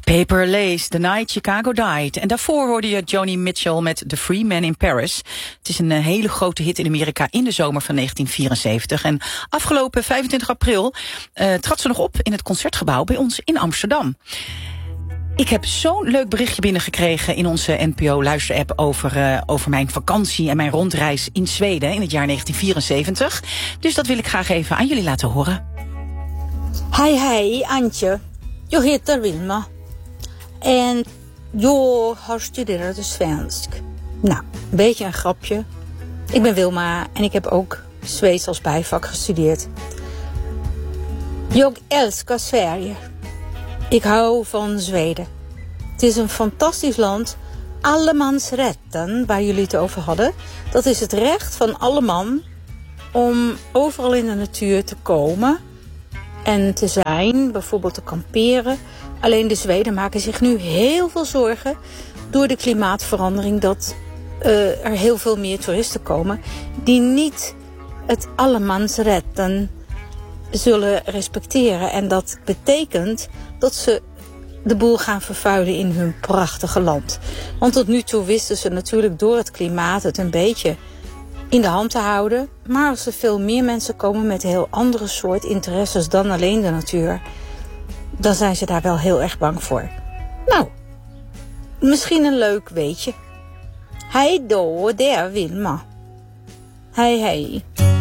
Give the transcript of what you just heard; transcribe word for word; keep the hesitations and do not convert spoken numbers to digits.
Paper Lace, The Night Chicago Died. En daarvoor hoorde je Joni Mitchell met The Free Man in Paris. Het is een uh, hele grote hit in Amerika in de zomer van negentien vierenzeventig. En afgelopen vijfentwintig april uh, trad ze nog op in het Concertgebouw bij ons in Amsterdam. Ik heb zo'n leuk berichtje binnengekregen in onze N P O-luisterapp over, uh, over mijn vakantie en mijn rondreis in Zweden in het jaar negentien vierenzeventig. Dus dat wil ik graag even aan jullie laten horen. Hej, hej, Antje. Jag heter Wilma. En jag har studerat svensk. Nou, een beetje een grapje. Ik ben Wilma en ik heb ook Zweeds als bijvak gestudeerd. Jag älskar Sverige. Ik hou van Zweden. Het is een fantastisch land. Allemansrätten, waar jullie het over hadden. Dat is het recht van alle man om overal in de natuur te komen en te zijn, bijvoorbeeld te kamperen. Alleen de Zweden maken zich nu heel veel zorgen door de klimaatverandering dat uh, er heel veel meer toeristen komen die niet het allemansrätten zullen respecteren. En dat betekent dat ze de boel gaan vervuilen in hun prachtige land. Want tot nu toe wisten ze natuurlijk door het klimaat het een beetje in de hand te houden. Maar als er veel meer mensen komen met een heel andere soort interesses dan alleen de natuur, dan zijn ze daar wel heel erg bang voor. Nou, misschien een leuk weetje. Hej då, det är Wilma. Hej hej.